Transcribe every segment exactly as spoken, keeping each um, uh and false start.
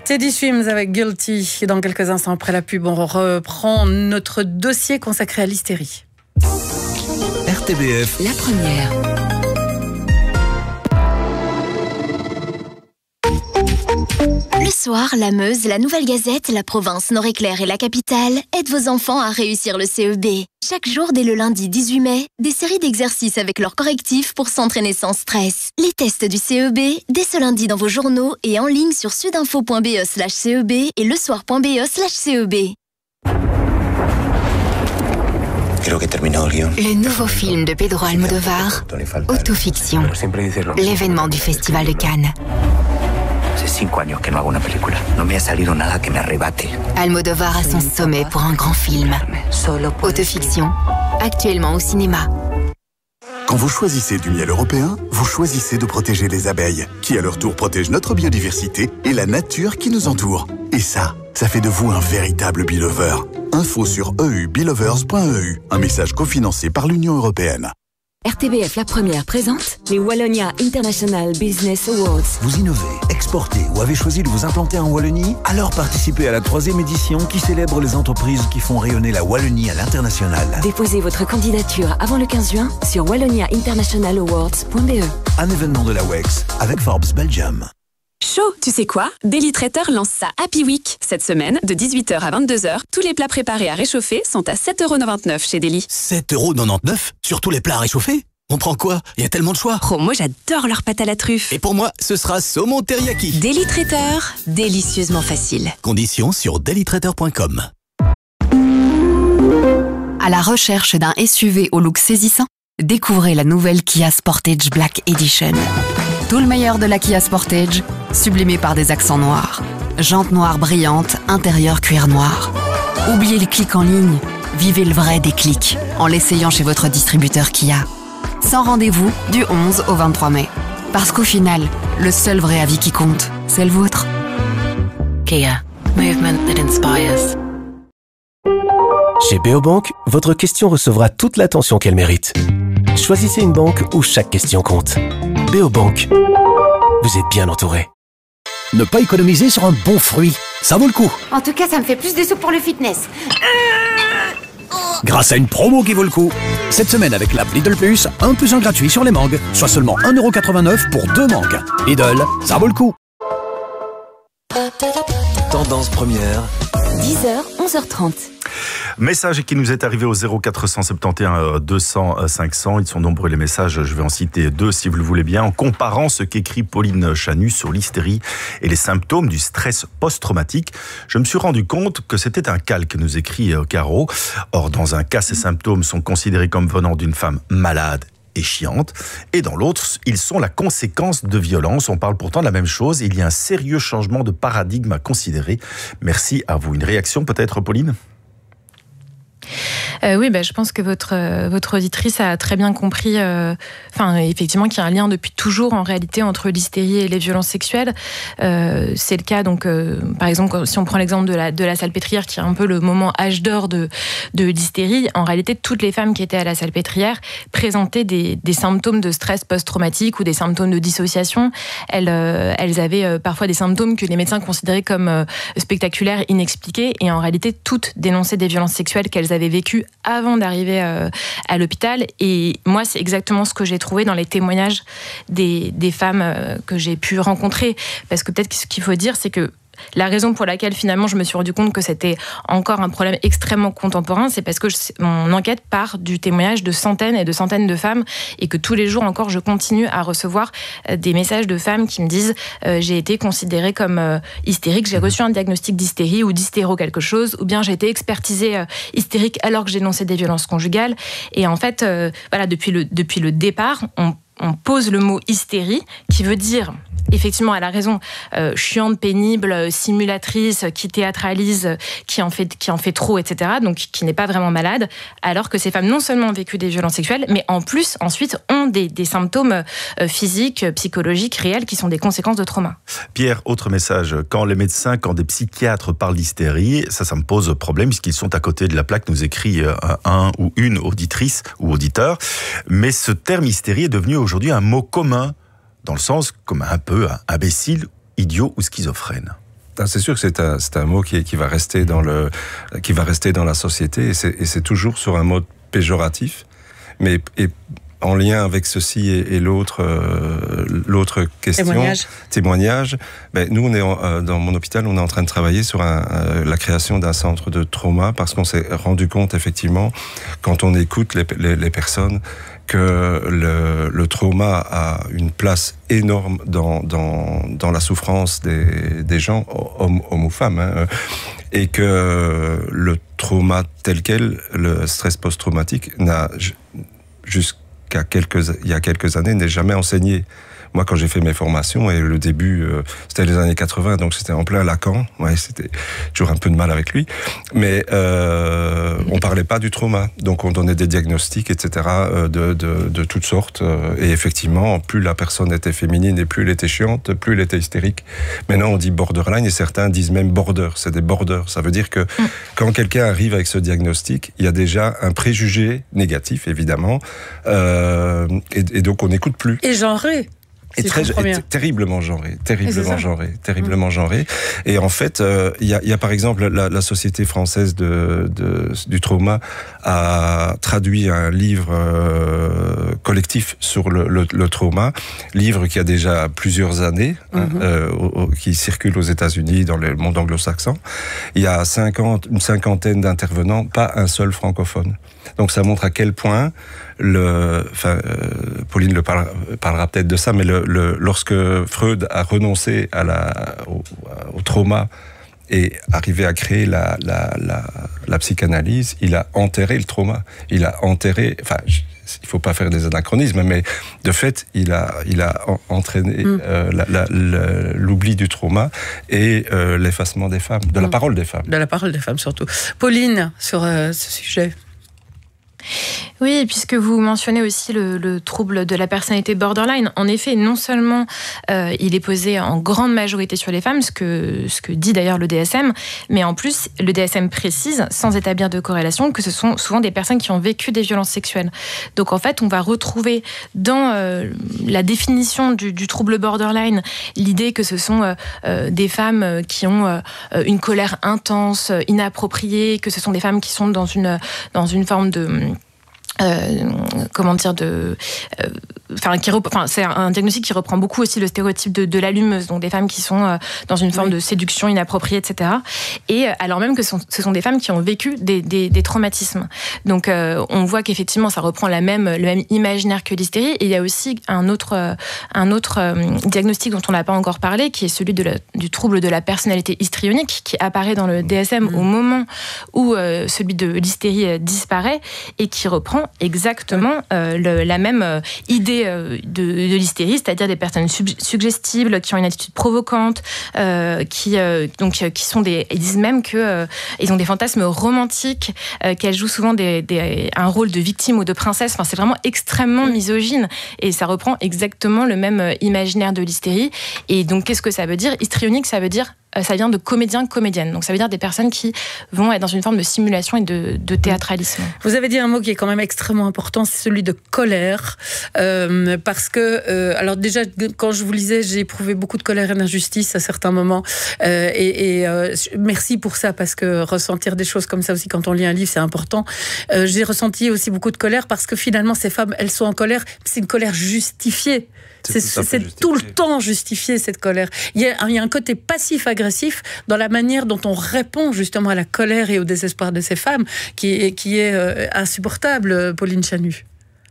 Teddy Swims avec Guilty. Dans quelques instants après la pub, on reprend notre dossier consacré à l'hystérie. R T B F, la première. Le soir, la Meuse, la Nouvelle Gazette, la Province, Nord-Éclair et la Capitale aident vos enfants à réussir le C E B. Chaque jour, dès le lundi dix-huit mai, des séries d'exercices avec leurs correctifs pour s'entraîner sans stress. Les tests du C E B, dès ce lundi dans vos journaux et en ligne sur sudinfo point be slash C E B et lesoir point be slash C E B. Le nouveau film de Pedro Almodóvar, Autofiction, l'événement du Festival de Cannes. Almodóvar à son sommet pour un grand film. Autofiction, actuellement au cinéma. Quand vous choisissez du miel européen, vous choisissez de protéger les abeilles, qui à leur tour protègent notre biodiversité et la nature qui nous entoure. Et ça, ça fait de vous un véritable beelover. Info sur e u beelovers point e u, un message cofinancé par l'Union européenne. R T B F La Première présente les Wallonia International Business Awards. Vous innovez, exportez ou avez choisi de vous implanter en Wallonie? Alors participez à la troisième édition qui célèbre les entreprises qui font rayonner la Wallonie à l'international. Déposez votre candidature avant le quinze juin sur wallonia international awards point b e. Un événement de la W E X avec Forbes Belgium. Chaud, tu sais quoi? Daily Traiteur lance sa Happy Week. Cette semaine, de dix-huit heures à vingt-deux heures, tous les plats préparés à réchauffer sont à sept euros quatre-vingt-dix-neuf chez Daily. sept euros quatre-vingt-dix-neuf sur tous les plats à réchauffer? On prend quoi? Il y a tellement de choix. Oh, moi j'adore leur pâte à la truffe. Et pour moi, ce sera saumon teriyaki. Daily Traiteur, délicieusement facile. Conditions sur daily traiteur point com. À la recherche d'un S U V au look saisissant, découvrez la nouvelle Kia Sportage Black Edition. Tout le meilleur de la Kia Sportage, sublimé par des accents noirs. Jantes noires brillantes, intérieur cuir noir. Oubliez les clics en ligne, vivez le vrai déclic en l'essayant chez votre distributeur Kia. Sans rendez-vous du onze au vingt-trois mai. Parce qu'au final, le seul vrai avis qui compte, c'est le vôtre. Kia. Movement that inspires. Chez Beobank, votre question recevra toute l'attention qu'elle mérite. Choisissez une banque où chaque question compte. Beobank. Vous êtes bien entouré. Ne pas économiser sur un bon fruit, ça vaut le coup. En tout cas, ça me fait plus de sous pour le fitness. Grâce à une promo qui vaut le coup. Cette semaine avec l'app Lidl Plus, un plus un gratuit sur les mangues, soit seulement un euro quatre-vingt-neuf pour deux mangues. Lidl, ça vaut le coup. Tendance première. dix heures, onze heures trente. Message qui nous est arrivé au zéro quatre cent soixante et onze deux cents cinq cents. Ils sont nombreux les messages, je vais en citer deux si vous le voulez bien, en comparant ce qu'écrit Pauline Chanu sur l'hystérie et les symptômes du stress post-traumatique. Je me suis rendu compte que c'était un calque, nous écrit Caro. Or, dans un cas, ces symptômes sont considérés comme venant d'une femme malade et chiante, et dans l'autre, ils sont la conséquence de violences. On parle pourtant de la même chose. Il y a un sérieux changement de paradigme à considérer. Merci à vous. Une réaction peut-être, Pauline ? Euh, oui, bah, je pense que votre, euh, votre auditrice a très bien compris, euh, enfin, effectivement, qu'il y a un lien depuis toujours, en réalité, entre l'hystérie et les violences sexuelles. Euh, c'est le cas, donc, euh, par exemple, si on prend l'exemple de la, de la Salpêtrière, qui est un peu le moment âge d'or de, de l'hystérie, en réalité, toutes les femmes qui étaient à la Salpêtrière présentaient des, des symptômes de stress post-traumatique ou des symptômes de dissociation. Elles, euh, elles avaient euh, parfois des symptômes que les médecins considéraient comme euh, spectaculaires, inexpliqués, et en réalité, toutes dénonçaient des violences sexuelles qu'elles avaient vécues avant d'arriver euh, à l'hôpital. Et moi, c'est exactement ce que j'ai trouvé dans les témoignages des, des femmes euh, que j'ai pu rencontrer. Parce que peut-être que ce qu'il faut dire, c'est que la raison pour laquelle finalement je me suis rendu compte que c'était encore un problème extrêmement contemporain, c'est parce que je, mon enquête part du témoignage de centaines et de centaines de femmes, et que tous les jours encore je continue à recevoir des messages de femmes qui me disent euh, j'ai été considérée comme euh, hystérique, j'ai reçu un diagnostic d'hystérie ou d'hystéro quelque chose, ou bien j'ai été expertisée euh, hystérique alors que j'ai dénoncé des violences conjugales. Et en fait, euh, voilà, depuis le, depuis le départ, on, on pose le mot hystérie, qui veut dire effectivement, elle a raison, euh, chiante, pénible, simulatrice, qui théâtralise, qui en fait, qui en fait trop, et cetera. Donc, qui n'est pas vraiment malade, alors que ces femmes non seulement ont vécu des violences sexuelles, mais en plus, ensuite, ont des, des symptômes euh, physiques, psychologiques, réels, qui sont des conséquences de trauma. Pierre, autre message. Quand les médecins, quand des psychiatres parlent d'hystérie, ça, ça me pose problème, puisqu'ils sont à côté de la plaque, nous écrit un ou une auditrice ou auditeur. Mais ce terme hystérie est devenu aujourd'hui un mot commun, dans le sens comme un peu imbécile, idiot ou schizophrène. Ah, c'est sûr que c'est un, c'est un mot qui, qui, va rester dans le, qui va rester dans la société et c'est, et c'est toujours sur un mode péjoratif. Mais et, en lien avec ceci et, et l'autre, euh, l'autre question, témoignage, témoignage ben, nous, on est en, euh, dans mon hôpital, on est en train de travailler sur un, euh, la création d'un centre de trauma parce qu'on s'est rendu compte, effectivement, quand on écoute les, les, les personnes, que le, le trauma a une place énorme dans, dans, dans la souffrance des, des gens, hommes, hommes ou femmes, hein, et que le trauma tel quel, le stress post-traumatique, n'a jusqu'à qu'à quelques, il y a quelques années, n'est jamais enseigné. Moi, quand j'ai fait mes formations, et le début, euh, c'était les années quatre-vingts, donc c'était en plein Lacan. Ouais, c'était toujours un peu de mal avec lui. Mais euh, on parlait pas du trauma. Donc on donnait des diagnostics, et cetera, euh, de, de, de toutes sortes. Euh, et effectivement, plus la personne était féminine et plus elle était chiante, plus elle était hystérique. Maintenant, on dit borderline et certains disent même border. C'est des borders. Ça veut dire que mmh. quand quelqu'un arrive avec ce diagnostic, il y a déjà un préjugé négatif, évidemment. Euh, et, et donc on n'écoute plus. Et genré. Et, très, et terriblement genré, terriblement genré, terriblement mmh. genré. Et en fait, il euh, y, a, y a par exemple la, la Société française de, de, du trauma a traduit un livre euh, collectif sur le, le, le trauma, livre qui a déjà plusieurs années, mmh. hein, euh, au, qui circule aux États-Unis, dans le monde anglo-saxon. Il y a cinquante, une cinquantaine d'intervenants, pas un seul francophone. Donc ça montre à quel point le, enfin, euh, Pauline le parlera, parlera peut-être de ça, mais le, le, lorsque Freud a renoncé à la, au, au trauma et arrivé à créer la, la, la, la psychanalyse, il a enterré le trauma. Il a enterré, enfin, il faut pas faire des anachronismes, mais de fait, il a, il a entraîné mm. euh, la, la, la, l'oubli du trauma et euh, l'effacement des femmes, de mm. la parole des femmes. De la parole des femmes surtout. Pauline, sur euh, ce sujet. Oui, puisque vous mentionnez aussi le, le trouble de la personnalité borderline. En effet, non seulement euh, il est posé en grande majorité sur les femmes, ce que, ce que dit d'ailleurs le D S M, mais en plus, le D S M précise, sans établir de corrélation, que ce sont souvent des personnes qui ont vécu des violences sexuelles. Donc en fait, on va retrouver dans euh, la définition du, du trouble borderline l'idée que ce sont euh, des femmes qui ont euh, une colère intense, inappropriée, que ce sont des femmes qui sont dans une, dans une forme de... Euh, comment dire de euh, enfin qui rep- enfin c'est un diagnostic qui reprend beaucoup aussi le stéréotype de, de l'allumeuse, donc des femmes qui sont euh, dans une forme oui. de séduction inappropriée, etc. Et euh, alors même que ce sont, ce sont des femmes qui ont vécu des, des, des traumatismes. Donc euh, on voit qu'effectivement ça reprend la même le même imaginaire que l'hystérie. Et il y a aussi un autre euh, un autre euh, diagnostic dont on n'a pas encore parlé, qui est celui de la, du trouble de la personnalité histrionique, qui apparaît dans le D S M mmh. au moment où euh, celui de l'hystérie euh, disparaît et qui reprend exactement euh, le, la même euh, idée euh, de, de l'hystérie, c'est-à-dire des personnes sub- suggestibles, qui ont une attitude provocante, euh, qui euh, donc qui sont des, ils disent même que euh, ils ont des fantasmes romantiques, euh, qu'elles jouent souvent des, des, un rôle de victime ou de princesse. Enfin, c'est vraiment extrêmement misogyne et ça reprend exactement le même imaginaire de l'hystérie. Et donc, qu'est-ce que ça veut dire ? Histrionique, ça veut dire ça vient de comédiens, comédiennes. Donc ça veut dire des personnes qui vont être dans une forme de simulation et de, de théâtralisme. Vous avez dit un mot qui est quand même extrêmement important, c'est celui de colère. Euh, parce que, euh, alors déjà, quand je vous lisais, j'ai éprouvé beaucoup de colère et d'injustice à certains moments. Euh, et et euh, merci pour ça, parce que ressentir des choses comme ça aussi quand on lit un livre, c'est important. Euh, j'ai ressenti aussi beaucoup de colère parce que finalement, ces femmes, elles sont en colère, c'est une colère justifiée. C'est, c'est, c'est tout le temps justifié, cette colère. Il y a, il y a un côté passif-agressif dans la manière dont on répond justement à la colère et au désespoir de ces femmes qui est, qui est euh, insupportable, Pauline Chanu.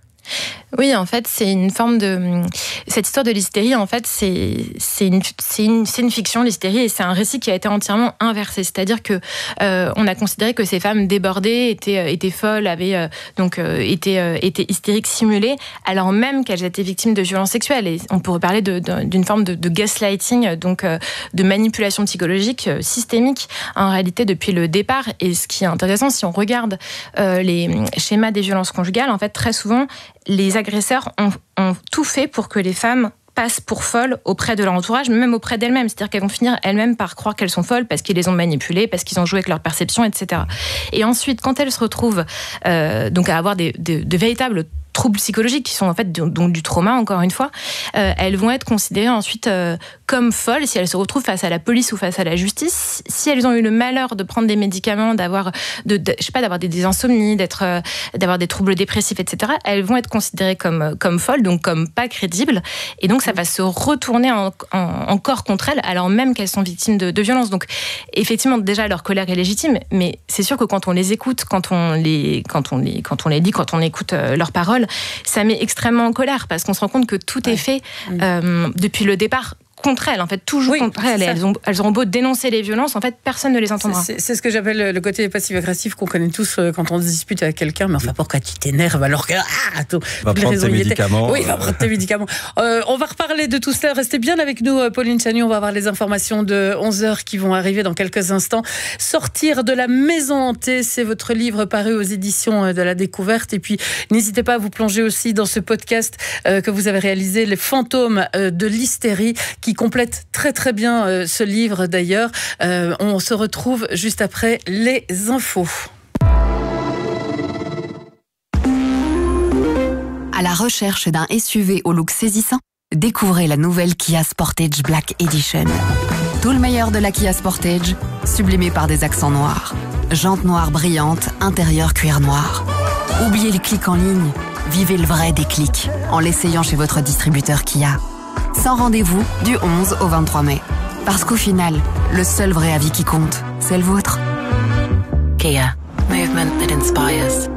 Oui, en fait, c'est une forme de... Cette histoire de l'hystérie, en fait, c'est, c'est, une, c'est, une, c'est une fiction, l'hystérie, et c'est un récit qui a été entièrement inversé. C'est-à-dire que euh, on a considéré que ces femmes débordées étaient, étaient folles, avaient euh, donc euh, étaient, euh, étaient hystériques simulées, alors même qu'elles étaient victimes de violences sexuelles. Et on pourrait parler de, de, d'une forme de, de gaslighting, donc euh, de manipulation psychologique euh, systémique, en réalité, depuis le départ. Et ce qui est intéressant, si on regarde euh, les schémas des violences conjugales, en fait, très souvent, les agresseurs ont, ont tout fait pour que les femmes passent pour folles auprès de leur entourage, mais même auprès d'elles-mêmes. C'est-à-dire qu'elles vont finir elles-mêmes par croire qu'elles sont folles parce qu'ils les ont manipulées, parce qu'ils ont joué avec leur perception, et cetera. Et ensuite, quand elles se retrouvent euh, donc à avoir des, des, de véritables troubles psychologiques qui sont en fait donc du trauma, encore une fois, euh, elles vont être considérées ensuite euh, comme folles si elles se retrouvent face à la police ou face à la justice. Si elles ont eu le malheur de prendre des médicaments, d'avoir, de, de, je sais pas, d'avoir des, des insomnies, d'être, euh, d'avoir des troubles dépressifs, et cetera, elles vont être considérées comme, comme folles, donc comme pas crédibles. Et donc, ça va se retourner en, en, encore contre elles, alors même qu'elles sont victimes de, de violences. Donc, effectivement, déjà, leur colère est légitime, mais c'est sûr que quand on les écoute, quand on les, quand on les, quand on les lit, quand on écoute euh, leurs paroles, ça met extrêmement en colère, parce qu'on se rend compte que tout ouais. est fait euh, depuis le départ contre elles, en fait, toujours oui, contre elles. Elles, ont, elles auront beau dénoncer les violences, en fait, personne ne les entendra. C'est, c'est ce que j'appelle le côté passif-agressif qu'on connaît tous quand on se dispute avec quelqu'un. Mais enfin, pourquoi tu t'énerves alors que... Ah, tout, va prendre tes médicaments. Oui, va prendre tes médicaments. Euh, on va reparler de tout cela. Restez bien avec nous, Pauline Chanu. On va avoir les informations de onze heures qui vont arriver dans quelques instants. Sortir de la maison hantée, c'est votre livre paru aux éditions de la Découverte. Et puis, n'hésitez pas à vous plonger aussi dans ce podcast euh, que vous avez réalisé, Les fantômes euh, de l'hystérie, qui complète très très bien euh, ce livre d'ailleurs. Euh, on se retrouve juste après les infos. À la recherche d'un S U V au look saisissant, découvrez la nouvelle Kia Sportage Black Edition. Tout le meilleur de la Kia Sportage, sublimé par des accents noirs. Jantes noires brillantes, intérieur cuir noir. Oubliez les clics en ligne, vivez le vrai déclic en l'essayant chez votre distributeur Kia. Sans rendez-vous du onze au vingt-trois mai. Parce qu'au final, le seul vrai avis qui compte, c'est le vôtre. Kia. Movement that inspires.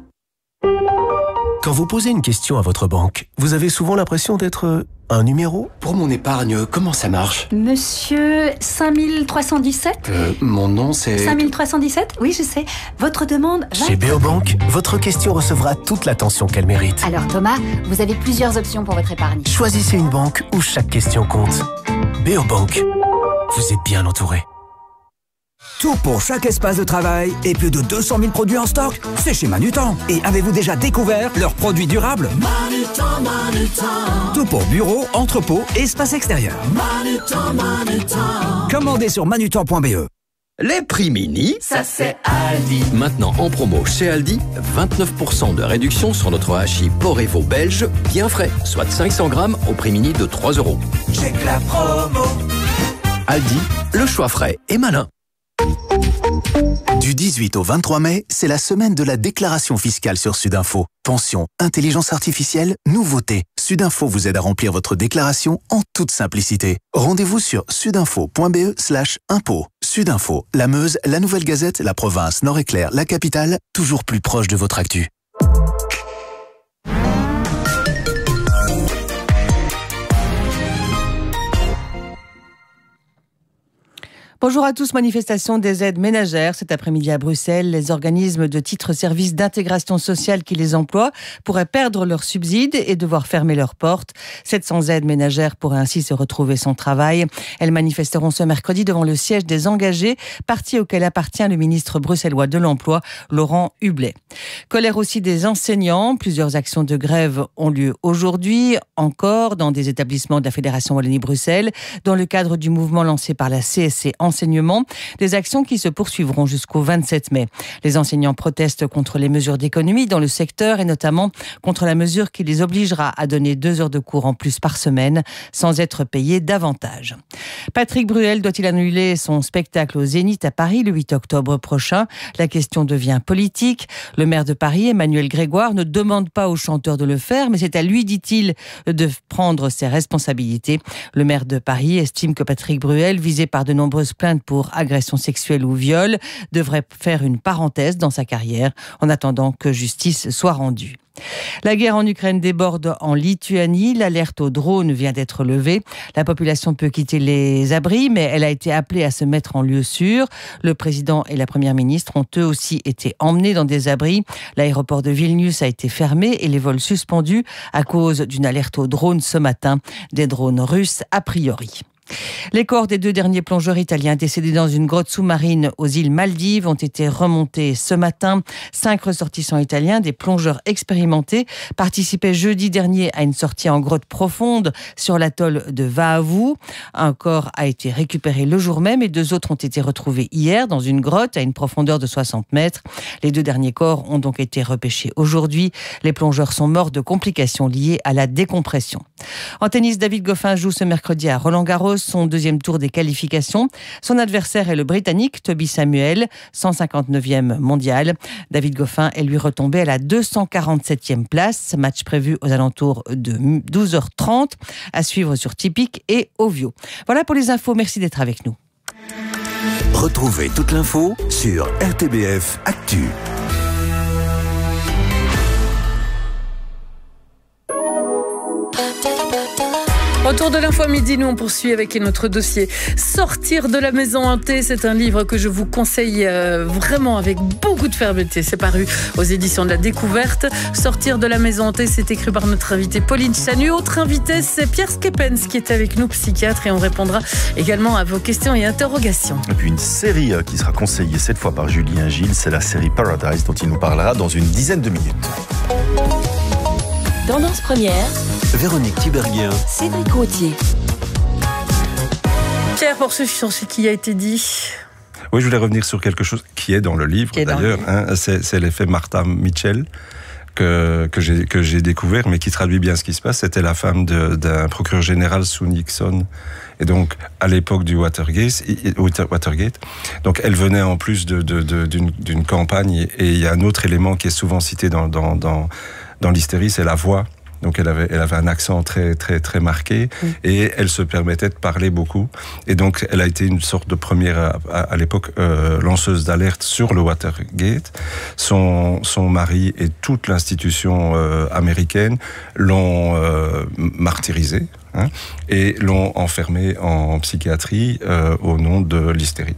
Quand vous posez une question à votre banque, vous avez souvent l'impression d'être un numéro ? Pour mon épargne, comment ça marche ? Monsieur cinq mille trois cent dix-sept ? euh, Mon nom c'est... cinq mille trois cent dix-sept ? Oui, je sais. Votre demande va... Chez Beobank, votre question recevra toute l'attention qu'elle mérite. Alors Thomas, vous avez plusieurs options pour votre épargne. Choisissez une banque où chaque question compte. Beobank, vous êtes bien entouré. Tout pour chaque espace de travail et plus de deux cent mille produits en stock, c'est chez Manutan. Et avez-vous déjà découvert leurs produits durables ? Manutan, Manutan. Tout pour bureau, entrepôt et espace extérieur. Manutan, Manutan. Commandez sur manutan point b e. Les prix mini, ça c'est Aldi. Maintenant en promo chez Aldi, vingt-neuf pour cent de réduction sur notre hachis Porc-Évo belge, bien frais, soit cinq cents grammes au prix mini de trois euros. Check la promo. Aldi, le choix frais et malin. Du dix-huit au vingt-trois mai, c'est la semaine de la déclaration fiscale sur Sudinfo. Pension, intelligence artificielle, nouveauté. Sudinfo vous aide à remplir votre déclaration en toute simplicité. Rendez-vous sur sudinfo point b e slash impôt. Sudinfo, la Meuse, la Nouvelle Gazette, la province, Nord-Éclair, la capitale, toujours plus proche de votre actu. Bonjour à tous. Manifestation des aides ménagères cet après-midi à Bruxelles. Les organismes de titre-service d'intégration sociale qui les emploient pourraient perdre leurs subsides et devoir fermer leurs portes. sept cents aides ménagères pourraient ainsi se retrouver sans travail. Elles manifesteront ce mercredi devant le siège des engagés, parti auquel appartient le ministre bruxellois de l'Emploi, Laurent Hublet. Colère aussi des enseignants. Plusieurs actions de grève ont lieu aujourd'hui, encore dans des établissements de la Fédération Wallonie-Bruxelles, dans le cadre du mouvement lancé par la C S C Enseignement, des actions qui se poursuivront jusqu'au vingt-sept mai. Les enseignants protestent contre les mesures d'économie dans le secteur et notamment contre la mesure qui les obligera à donner deux heures de cours en plus par semaine sans être payés davantage. Patrick Bruel doit-il annuler son spectacle au Zénith à Paris le huit octobre prochain ? La question devient politique. Le maire de Paris, Emmanuel Grégoire, ne demande pas au chanteur de le faire, mais c'est à lui, dit-il, de prendre ses responsabilités. Le maire de Paris estime que Patrick Bruel, visé par de nombreuses plainte pour agression sexuelle ou viol, devrait faire une parenthèse dans sa carrière en attendant que justice soit rendue. La guerre en Ukraine déborde en Lituanie. L'alerte au drone vient d'être levée. La population peut quitter les abris, mais elle a été appelée à se mettre en lieu sûr. Le président et la première ministre ont eux aussi été emmenés dans des abris. L'aéroport de Vilnius a été fermé et les vols suspendus à cause d'une alerte au drone ce matin. Des drones russes a priori. Les corps des deux derniers plongeurs italiens décédés dans une grotte sous-marine aux îles Maldives ont été remontés ce matin. Cinq ressortissants italiens, des plongeurs expérimentés, participaient jeudi dernier à une sortie en grotte profonde sur l'atoll de Vaavu. Un corps a été récupéré le jour même et deux autres ont été retrouvés hier dans une grotte à une profondeur de soixante mètres. Les deux derniers corps ont donc été repêchés aujourd'hui. Les plongeurs sont morts de complications liées à la décompression. En tennis, David Goffin joue ce mercredi à Roland-Garros son deuxième tour des qualifications. Son adversaire est le Britannique Toby Samuel, cent cinquante-neuvième mondial. David Goffin est lui retombé à la deux cent quarante-septième place. Match prévu aux alentours de douze heures trente, à suivre sur Tipeee et Ovio. Voilà pour les infos, merci d'être avec nous. Retrouvez toute l'info sur R T B F Actu. Autour de l'info à midi, nous on poursuit avec notre dossier Sortir de la maison hantée. C'est un livre que je vous conseille euh, vraiment avec beaucoup de fermeté. C'est paru aux éditions de la Découverte. Sortir de la maison hantée, c'est écrit par notre invitée Pauline Chanu. Autre invité, c'est Pierre Skepens qui est avec nous, psychiatre, et on répondra également à vos questions et interrogations. Et puis une série qui sera conseillée cette fois par Julien Gilles, c'est la série Paradise dont il nous parlera dans une dizaine de minutes. Tendance première, Véronique Tiberghien, Cédric Routier. Pierre, pour ce, sur ce qui a été dit. Oui, je voulais revenir sur quelque chose qui est dans le livre, d'ailleurs. Hein, c'est, c'est l'effet Martha Mitchell que, que, j'ai, que j'ai découvert, mais qui traduit bien ce qui se passe. C'était la femme de, d'un procureur général sous Nixon. Et donc, à l'époque du Watergate, Watergate donc elle venait en plus de, de, de, d'une, d'une campagne. Et il y a un autre élément qui est souvent cité dans... dans, dans Dans l'hystérie, c'est la voix. Donc elle avait, elle avait un accent très, très, très marqué mmh. et elle se permettait de parler beaucoup. Et donc elle a été une sorte de première, à, à, à l'époque, euh, lanceuse d'alerte sur le Watergate. Son, son mari et toute l'institution euh, américaine l'ont euh, martyrisée hein, et l'ont enfermée en psychiatrie euh, au nom de l'hystérie.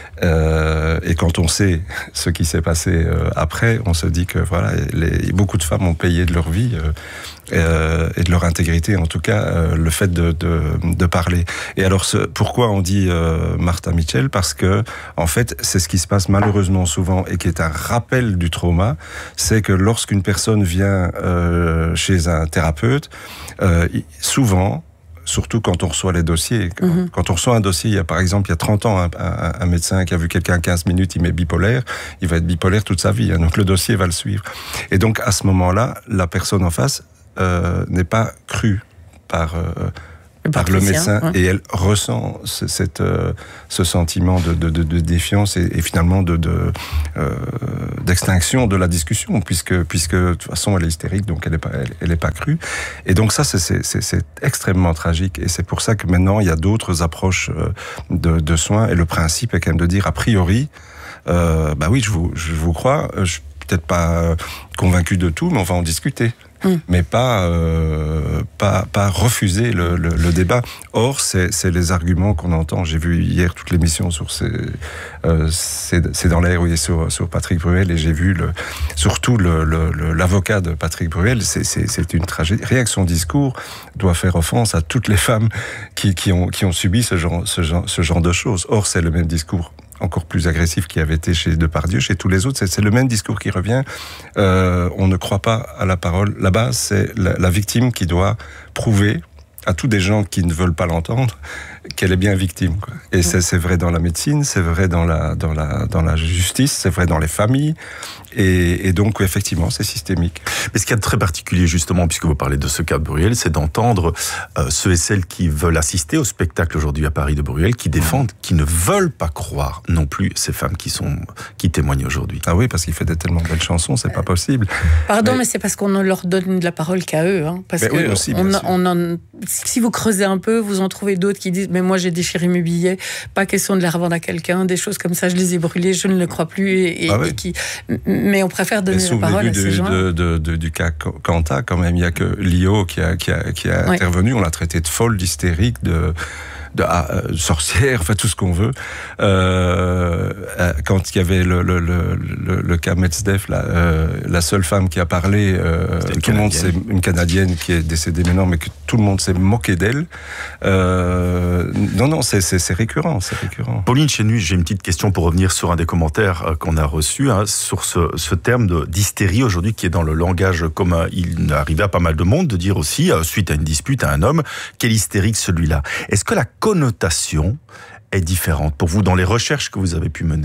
Euh, et quand on sait ce qui s'est passé euh, après, on se dit que voilà, les, beaucoup de femmes ont payé de leur vie euh, euh, et de leur intégrité, en tout cas, euh, le fait de, de, de parler. Et alors, ce, pourquoi on dit euh, Martha Mitchell ? Parce que, en fait, c'est ce qui se passe malheureusement souvent et qui est un rappel du trauma, c'est que lorsqu'une personne vient euh, chez un thérapeute, euh, souvent, surtout quand on reçoit les dossiers. Quand, mmh. quand on reçoit un dossier, il y a par exemple, il y a trente ans, un, un, un médecin qui a vu quelqu'un quinze minutes, il met bipolaire, il va être bipolaire toute sa vie, hein, donc le dossier va le suivre. Et donc, à ce moment-là, la personne en face euh, n'est pas crue par... Euh, par le médecin, ouais. Et elle ressent ce, cette, euh, ce sentiment de, de, de, de défiance et, et finalement de, de, euh, d'extinction de la discussion, puisque, puisque de toute façon elle est hystérique, donc elle n'est pas, elle, elle est pas crue. Et donc ça, c'est, c'est, c'est, c'est extrêmement tragique, et c'est pour ça que maintenant il y a d'autres approches de, de soins, et le principe est quand même de dire, a priori, euh, bah oui, je vous, je vous crois, je suis peut-être pas convaincu de tout, mais on va en discuter. Mmh. Mais pas, euh, pas, pas refuser le, le, le débat. Or, c'est, c'est les arguments qu'on entend. J'ai vu hier toute l'émission sur ces, euh, c'est, c'est dans l'air, oui, sur, sur Patrick Bruel, et j'ai vu le, surtout le, le, le, l'avocat de Patrick Bruel. C'est, c'est, c'est une tragédie. Rien que son discours doit faire offense à toutes les femmes qui, qui, ont, qui ont subi ce genre, ce, genre, ce genre de choses. Or, c'est le même discours encore plus agressif qui avait été chez Depardieu, chez tous les autres. C'est, c'est le même discours qui revient. Euh, on ne croit pas à la parole. La base, c'est la, la victime qui doit prouver à tous des gens qui ne veulent pas l'entendre qu'elle est bien victime, quoi. Et mmh. c'est, c'est vrai dans la médecine, c'est vrai dans la, dans la, dans la justice, c'est vrai dans les familles. Et, et donc, effectivement, c'est systémique. Mais ce qu'il y a de très particulier, justement, puisque vous parlez de ce cas de Bruel, c'est d'entendre euh, ceux et celles qui veulent assister au spectacle aujourd'hui à Paris de Bruel, qui défendent, qui ne veulent pas croire non plus ces femmes qui sont, qui témoignent aujourd'hui. Ah oui, parce qu'il fait des tellement belles chansons, c'est pas possible. Pardon, mais, mais c'est parce qu'on ne leur donne de la parole qu'à eux, hein. Parce que oui, aussi, on, on en, si vous creusez un peu, vous en trouvez d'autres qui disent, mais moi j'ai déchiré mes billets, pas question de les revendre à quelqu'un, des choses comme ça, je les ai brûlés, je ne le crois plus, et, ah oui. et qui, mais on préfère donner la parole à ces gens. De, de, de, du cas Quentin, quand même, il n'y a que Lio qui a, qui a, qui a ouais. intervenu, on l'a traité de folle, d'hystérique, de... de ah, euh, sorcière, enfin tout ce qu'on veut. Euh, quand il y avait le, le, le, le, le cas Metzdef, la, euh, la seule femme qui a parlé, euh, tout le monde, c'est une Canadienne qui est décédée maintenant, mais que tout le monde s'est moqué d'elle. Euh, non, non, c'est, c'est, c'est récurrent, c'est récurrent. Pauline Chenu, j'ai une petite question pour revenir sur un des commentaires qu'on a reçus, hein, sur ce, ce terme de, d'hystérie aujourd'hui qui est dans le langage commun. Il arrivait à pas mal de monde de dire aussi, suite à une dispute à un homme, quel hystérique celui-là. Est-ce que la connotation est différente pour vous dans les recherches que vous avez pu mener ?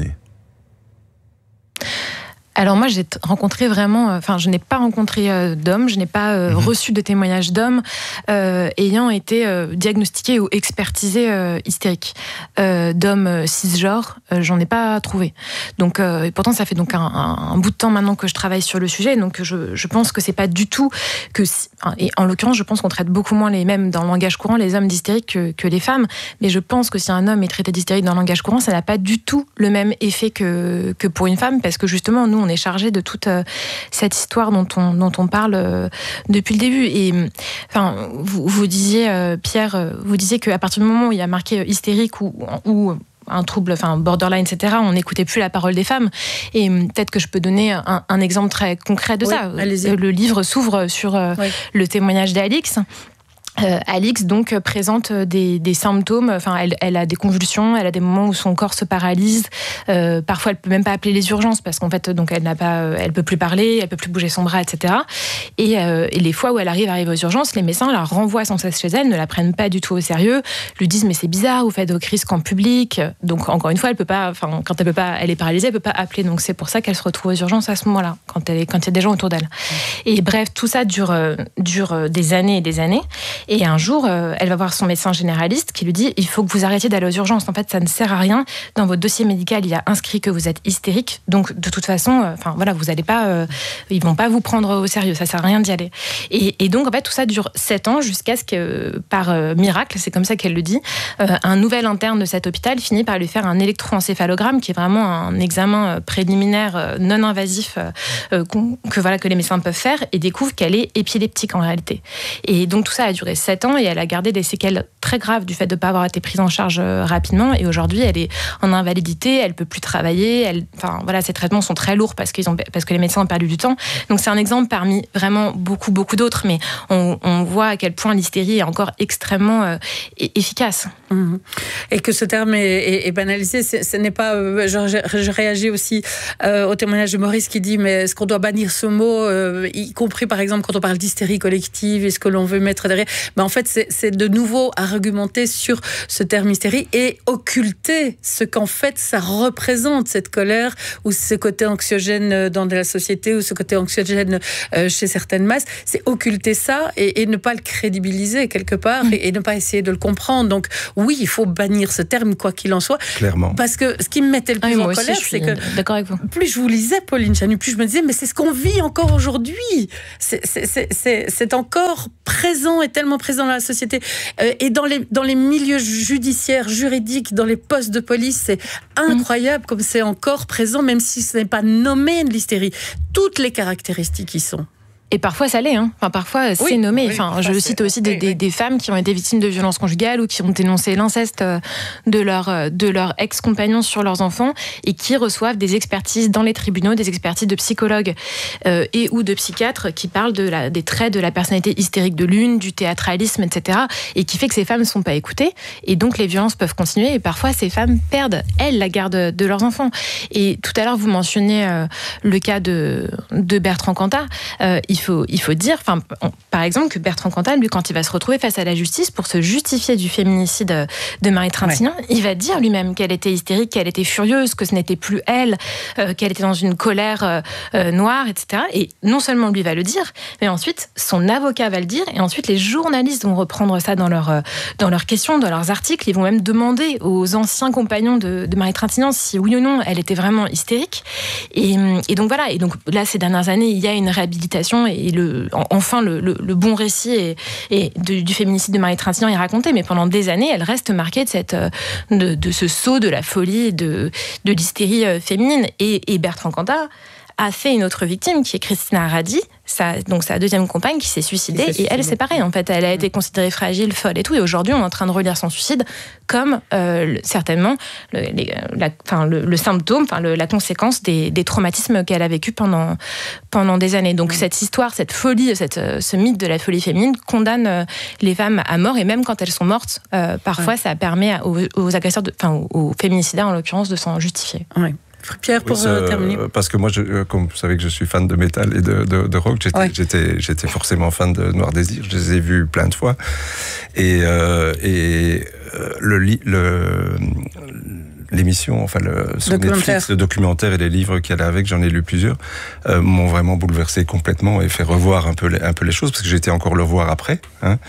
Alors moi, j'ai rencontré vraiment... Enfin, je n'ai pas rencontré euh, d'hommes, je n'ai pas euh, mmh. reçu de témoignages d'hommes euh, ayant été euh, diagnostiqués ou expertisés euh, hystériques. Euh, d'hommes euh, cisgenres, euh, j'en ai pas trouvé. Donc, euh, et pourtant, ça fait donc un, un, un bout de temps maintenant que je travaille sur le sujet, donc je, je pense que c'est pas du tout que... Et en l'occurrence, je pense qu'on traite beaucoup moins les mêmes dans le langage courant, les hommes d'hystériques que, que les femmes. Mais je pense que si un homme est traité d'hystérique dans le langage courant, ça n'a pas du tout le même effet que, que pour une femme, parce que justement, nous, on est chargé de toute euh, cette histoire dont on, dont on parle euh, depuis le début. Et enfin, vous, vous disiez, euh, Pierre, euh, vous disiez qu'à partir du moment où il y a marqué hystérique ou, ou un trouble, enfin borderline, et cetera, on n'écoutait plus la parole des femmes. Et peut-être que je peux donner un, un exemple très concret de oui, ça. Allez-y. Le livre s'ouvre sur euh, oui. le témoignage d'Alix. Euh, Alix donc présente des, des symptômes. Enfin, elle, elle a des convulsions, elle a des moments où son corps se paralyse. Euh, parfois, elle peut même pas appeler les urgences parce qu'en fait, donc elle n'a pas, elle peut plus parler, elle peut plus bouger son bras, et cetera. Et, euh, et les fois où elle arrive, arrive aux urgences, les médecins la renvoient sans cesse chez elle, ne la prennent pas du tout au sérieux, lui disent mais c'est bizarre, vous faites vos crises qu'en public. Donc encore une fois, elle peut pas. Enfin, quand elle peut pas, elle est paralysée, elle peut pas appeler. Donc c'est pour ça qu'elle se retrouve aux urgences à ce moment-là, quand elle est, quand il y a des gens autour d'elle. Et bref, tout ça dure, euh, dure des années et des années. Et un jour, euh, elle va voir son médecin généraliste qui lui dit « Il faut que vous arrêtiez d'aller aux urgences. En fait, ça ne sert à rien. Dans votre dossier médical, il y a inscrit que vous êtes hystérique. Donc, de toute façon, enfin euh, voilà, vous allez pas, euh, ils vont pas vous prendre au sérieux. Ça sert à rien d'y aller. » Et, et donc, en fait, tout ça dure sept ans jusqu'à ce que, par euh, miracle, c'est comme ça qu'elle le dit, euh, un nouvel interne de cet hôpital finit par lui faire un électroencéphalogramme, qui est vraiment un examen préliminaire euh, non invasif euh, que voilà que les médecins peuvent faire, et découvre qu'elle est épileptique en réalité. Et donc, tout ça a duré sept ans. Et elle a gardé des séquelles très graves du fait de ne pas avoir été prise en charge rapidement. Et aujourd'hui, elle est en invalidité, elle ne peut plus travailler. Elle, enfin, voilà, ses traitements sont très lourds parce, qu'ils ont, parce que les médecins ont perdu du temps. Donc c'est un exemple parmi vraiment beaucoup, beaucoup d'autres. Mais on, on voit à quel point l'hystérie est encore extrêmement euh, efficace. Mmh. Et que ce terme est, est, est banalisé, c'est, ce n'est pas... Euh, je, je réagis aussi euh, au témoignage de Maurice qui dit mais est-ce qu'on doit bannir ce mot, euh, y compris par exemple quand on parle d'hystérie collective, est-ce que l'on veut mettre derrière... Mais en fait, c'est, c'est de nouveau argumenter sur ce terme hystérie et occulter ce qu'en fait ça représente, cette colère ou ce côté anxiogène dans la société ou ce côté anxiogène chez certaines masses. C'est occulter ça et, et ne pas le crédibiliser quelque part mmh. et, et ne pas essayer de le comprendre. Donc oui, il faut bannir ce terme quoi qu'il en soit. Clairement. Parce que ce qui me mettait le plus ah, en colère, c'est que d'accord avec vous. Plus je vous lisais, Pauline Chanu, plus je me disais mais c'est ce qu'on vit encore aujourd'hui. C'est, c'est, c'est, c'est, c'est encore présent et tellement présent dans la société euh, et dans les, dans les milieux judiciaires, juridiques, dans les postes de police, c'est incroyable mmh. comme c'est encore présent, même si ce n'est pas nommé de l'hystérie. Toutes les caractéristiques y sont. Et parfois ça l'est, hein. Enfin, parfois c'est oui, nommé. Enfin, oui, je cite aussi des, oui, des, des femmes qui ont été victimes de violences conjugales ou qui ont dénoncé l'inceste de leur, de leur ex-compagnon sur leurs enfants et qui reçoivent des expertises dans les tribunaux, des expertises de psychologues euh, et ou de psychiatres qui parlent de la, des traits de la personnalité hystérique de l'une, du théâtralisme, et cetera. Et qui fait que ces femmes ne sont pas écoutées et donc les violences peuvent continuer et parfois ces femmes perdent, elles, la garde de leurs enfants. Et tout à l'heure, vous mentionniez euh, le cas de, de Bertrand Cantat. Euh, il faut, il faut dire, enfin, par exemple, que Bertrand Cantat, lui, quand il va se retrouver face à la justice pour se justifier du féminicide de Marie Trintignant, ouais. il va dire lui-même qu'elle était hystérique, qu'elle était furieuse, que ce n'était plus elle, euh, qu'elle était dans une colère euh, euh, noire, et cetera. Et non seulement lui va le dire, mais ensuite son avocat va le dire, et ensuite les journalistes vont reprendre ça dans leurs dans leurs questions, dans leurs articles. Ils vont même demander aux anciens compagnons de, de Marie Trintignant si oui ou non elle était vraiment hystérique. Et, et donc voilà. Et donc là, ces dernières années, il y a une réhabilitation et le, enfin le, le, le bon récit et, et de, du féminicide de Marie Trintignant est raconté. Mais pendant des années, elle reste marquée de cette de, de ce saut de la folie, de de l'hystérie féminine. Et, et Bertrand Cantat a fait une autre victime, qui est Christina Radi, sa, donc sa deuxième compagne, qui s'est suicidée. Qui s'est et elle, c'est pareil, en fait. Elle a été considérée fragile, folle et tout. Et aujourd'hui, on est en train de relire son suicide comme euh, certainement le, les, la, enfin, le, le symptôme, enfin, le, la conséquence des, des traumatismes qu'elle a vécu pendant, pendant des années. Donc, mmh. cette histoire, cette folie, cette, ce mythe de la folie féminine condamne euh, les femmes à mort. Et même quand elles sont mortes, euh, parfois, ouais. ça permet aux, aux agresseurs, de, enfin, aux, aux féminicidaires, en l'occurrence, de s'en justifier. Ouais. Pierre, pour oui, euh, terminer. Parce que moi, je, comme vous savez que je suis fan de métal et de, de, de rock, j'étais, ouais. j'étais, j'étais forcément fan de Noir Désir. Je les ai vus plein de fois. Et, euh, et euh, le, le, l'émission, enfin le, sur Netflix, le documentaire et les livres qu'il y a avec, j'en ai lu plusieurs, euh, m'ont vraiment bouleversé complètement et fait revoir un peu les, un peu les choses, parce que j'étais encore le voir après. Hein.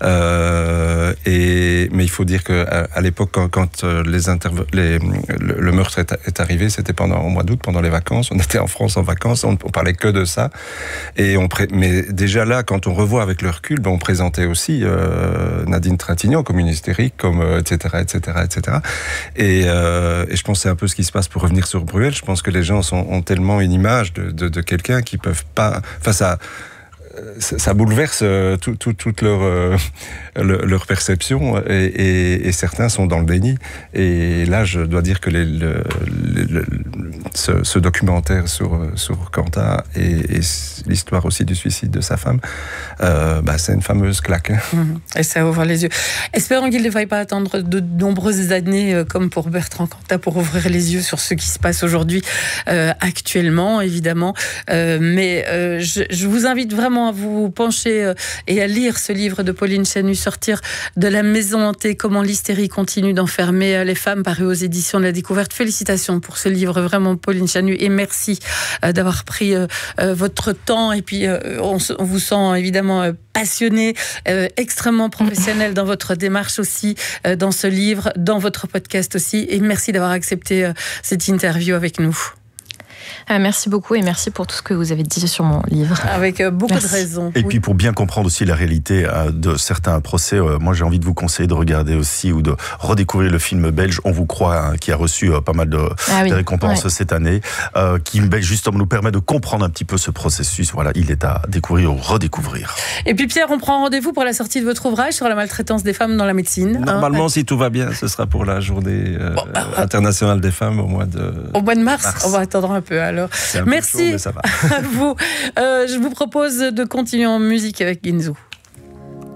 Euh, et, mais il faut dire qu'à à l'époque, quand, quand les interv- les, le, le meurtre est, est arrivé, c'était pendant au mois d'août, pendant les vacances. On était en France en vacances, on, on parlait que de ça. Et on pré- mais déjà là, quand on revoit avec le recul, ben on présentait aussi euh, Nadine Trintignant comme une hystérique, comme euh, et cetera, et cetera, et cetera. Et euh, et je pense que c'est un peu ce qui se passe pour revenir sur Bruel. Je pense que les gens sont, ont tellement une image de, de, de quelqu'un qui peuvent pas... Enfin, ça, ça, ça bouleverse toute tout, tout leur, euh, leur perception et, et, et certains sont dans le déni. Et là, je dois dire que les, le, le, ce, ce documentaire sur, sur Quentin et, et l'histoire aussi du suicide de sa femme, euh, bah, c'est une fameuse claque. Mmh. Et ça ouvre les yeux. Espérons qu'il ne faille pas attendre de nombreuses années, euh, comme pour Bertrand Cantat, pour ouvrir les yeux sur ce qui se passe aujourd'hui, euh, actuellement, évidemment. Euh, mais euh, je, je vous invite vraiment à vous pencher euh, et à lire ce livre de Pauline Chanu, Sortir de la maison hantée, comment l'hystérie continue d'enfermer les femmes, paru aux éditions de la Découverte. Félicitations pour ce livre, vraiment, Pauline Chanu, et merci euh, d'avoir pris euh, euh, votre temps. Et puis, euh, on, on vous sent évidemment euh, passionné, euh, extrêmement professionnel dans votre démarche aussi, euh, dans ce livre, dans votre podcast aussi. Et merci d'avoir accepté euh, cette interview avec nous. Euh, merci beaucoup et merci pour tout ce que vous avez dit sur mon livre. Avec euh, beaucoup merci. de raisons. Et oui. puis pour bien comprendre aussi la réalité euh, de certains procès, euh, moi j'ai envie de vous conseiller de regarder aussi ou de redécouvrir le film belge On vous croit, hein, qui a reçu euh, pas mal de, ah oui. de récompenses ouais. cette année, euh, qui justement nous permet de comprendre un petit peu ce processus. Voilà, il est à découvrir ou redécouvrir. Et puis Pierre, on prend rendez-vous pour la sortie de votre ouvrage sur la maltraitance des femmes dans la médecine. Normalement, hein. si tout va bien, ce sera pour la journée euh, bon, euh, internationale des femmes au mois de Au mois de mars, mars. On va attendre un peu alors. Un Merci peu chaud, mais ça va. à vous. Euh, je vous propose de continuer en musique avec Ginzu.